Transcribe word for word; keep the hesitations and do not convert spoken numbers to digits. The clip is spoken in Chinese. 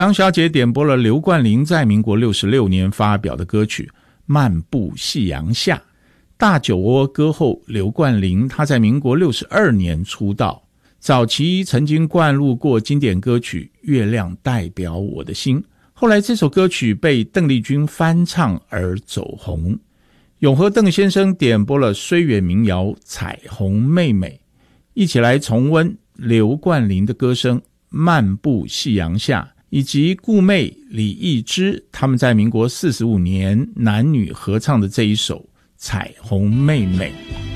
张小姐点播了刘冠霖在民国六十六年发表的歌曲《漫步夕阳下》。大酒窝歌后刘冠霖，他在民国六十二年出道，早期曾经灌录过经典歌曲《月亮代表我的心》，后来这首歌曲被邓丽君翻唱而走红。永和邓先生点播了虽远民谣《彩虹妹妹》，一起来重温刘冠霖的歌声《漫步夕阳下》，以及顾妹、李艺芝他们在民国四十五年男女合唱的这一首《彩虹妹妹》。